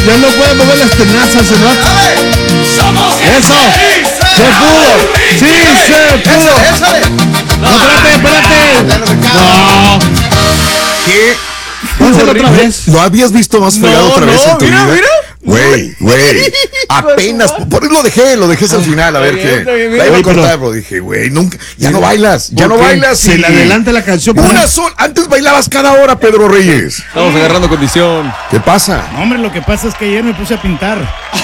Ya no puede mover las tenazas, ¿no? ¡Eso! ¡Se pudo! ¡Sí, se pudo! ¡No, espérate! ¡No! ¿Qué? ¿Puedo hacerlo otra vez? ¿No habías visto más fregado otra vez en tu vida? Mira. Güey, apenas, por eso lo dejé hasta el final, a ver qué. La iba a cortar, pero dije, güey, nunca, ya no bailas. Se le adelanta la canción. Antes bailabas cada hora, Pedro Reyes. Estamos agarrando condición. ¿Qué pasa? No, hombre, lo que pasa es que ayer me puse a pintar.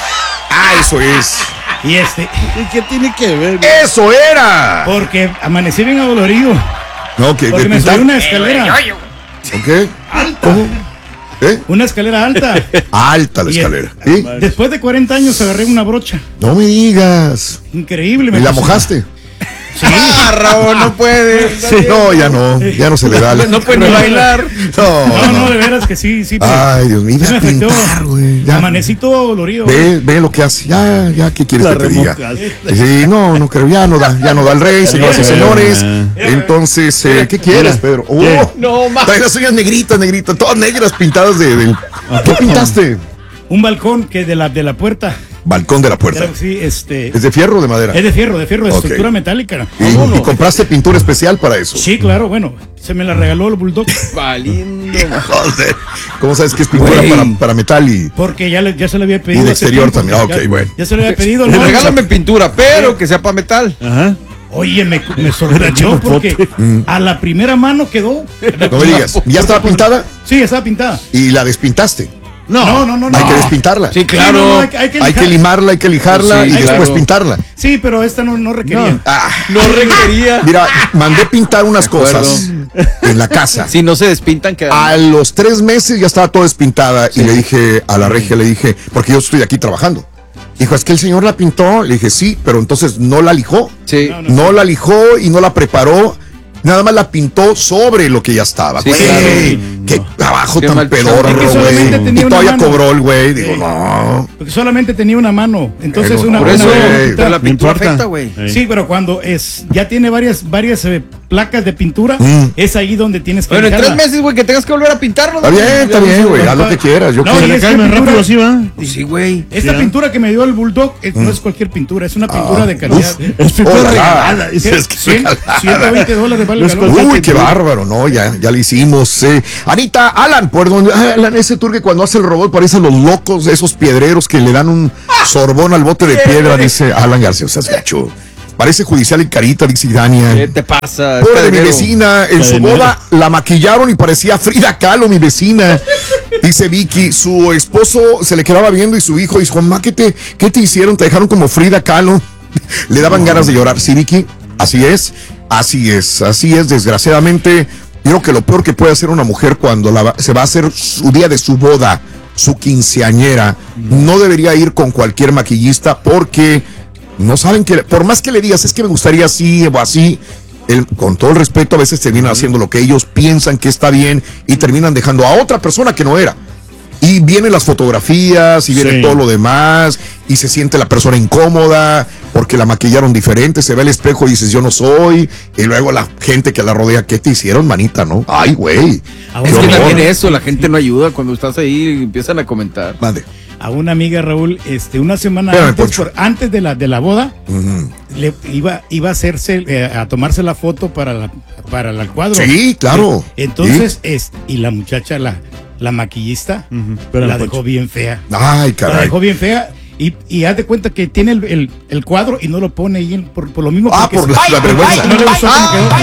Ah, eso es. Y ¿Y qué tiene que ver? ¡Eso era! porque amanecí bien adolorido. No, que Porque de me pintar. subí una escalera. ¿Ok? ¿Cómo? ¿Eh? Una escalera alta. Alta la Y escalera. ¿Sí? Después de 40 años agarré una brocha. No me digas. Increíble. ¿Y la mojaste? Sí. Raúl, no puede. No, ya no se le da. No puede ni bailar. No, de veras que sí. Ay, Dios mío, Sí iba me a afectó. pintar, güey. Ya. Amanecí todo dolorido. Ve lo que hace. Ya, ¿qué quieres La que te diga? remojaste. Sí, no creo, ya no da el rey, señoras y señores. Entonces, ¿qué quieres, Pedro? No, más. Trae las uñas negritas, todas negras pintadas de. ¿Qué pintaste? Un balcón que de la puerta. Balcón de la puerta. Sí, ¿Es de fierro o de madera? Es de fierro, de Ok. estructura metálica. ¿Y compraste pintura especial para eso? Sí, claro, bueno, se me la regaló el Bulldog. Valiendo. Joder. ¿Cómo sabes que es pintura Güey. para metal y Porque ya se le había pedido. de hace exterior tiempo. también? Ok, Ya- bueno. Ya se le había pedido. ¿no? Regálame pintura, pero que sea para metal. Ajá. Oye, me sorprendió porque a la primera mano quedó. No me digas, ¿ya estaba pintada? Sí, estaba pintada. ¿Y la despintaste? No. Hay que despintarla. Sí, claro. No, Hay que limarla, hay que lijarla Sí, y después claro. pintarla. Sí, pero esta no requería. No requería. Mira, mandé pintar unas De acuerdo. cosas en la casa. Si no se despintan, quedan. A los 3 meses ya estaba todo despintada y le dije a la regia, porque yo estoy aquí trabajando. Dijo, es que el señor la pintó. Le dije, sí, pero entonces no la lijó. Sí. No la lijó y no la preparó. Nada más la pintó sobre lo que ya estaba. Sí, Güey, claro. qué trabajo Qué tan mal pedorro, Es que solamente güey. tenía Y una todavía mano. cobró el güey. Digo, Sí. no. Porque solamente tenía una mano. Entonces Bueno, una Por buena eso, mano güey. pero la No pintura importa. afecta, güey. Sí, pero cuando ya tiene varias placas de pintura, es ahí donde tienes que Bueno, en 3 pintarla. meses, güey, que tengas que volver a pintarlo. Está bien, güey. Haz lo que quieras. Yo No, quiero. y Le es cae que más pintura- rápido así, ¿va? Pues sí, güey. Esta pintura que me dio el Bulldog no es cualquier pintura, es una pintura de calidad. Es pintura Hola. regalada. ¿Qué? Es que- $120 vale No el es galón. cualquier Uy, qué bárbaro, ¿no? Ya le hicimos. Anita, Alan, perdón. Alan, ese tour que cuando hace el robot parecen los locos, esos piedreros que le dan un sorbón al bote de piedra, dice Alan García. O sea, es gacho. Parece judicial en carita, dice ¿Qué Dania. te pasa? Pobre de mi Cadero. vecina, en su Cadenero. boda la maquillaron y parecía Frida Kahlo, mi vecina. Dice Vicky, su esposo se le quedaba viendo y su hijo dijo, mamá, ¿qué te hicieron? Te dejaron como Frida Kahlo. Le daban ganas de llorar. Sí, Vicky, así es, desgraciadamente. Yo creo que lo peor que puede hacer una mujer cuando se va a hacer su día de su boda, su quinceañera, no debería ir con cualquier maquillista porque no saben que, por más que le digas, es que me gustaría así o así, con todo el respeto, a veces terminan haciendo lo que ellos piensan que está bien y terminan dejando a otra persona que no era. Y vienen las fotografías y viene Sí. todo lo demás y se siente la persona incómoda porque la maquillaron diferente, se ve al espejo y dices yo no soy, y luego la gente que la rodea, ¿qué te hicieron, manita, no? Ay, güey. Ahora Es Qué que horror. también eso, la gente no ayuda cuando estás ahí y empiezan a comentar. Mande. A una amiga, Raúl, una semana Espérame, antes, Poncho. antes de la boda, le iba a hacerse, a tomarse la foto para el cuadro. Sí, claro. Entonces, y la muchacha, la maquillista, Espérame, la dejó Poncho. bien fea. Ay, La caray. dejó bien fea. Y haz de cuenta que tiene el cuadro y no lo pone ahí por lo mismo. Ah, porque por la vergüenza. no le gustó cómo quedó.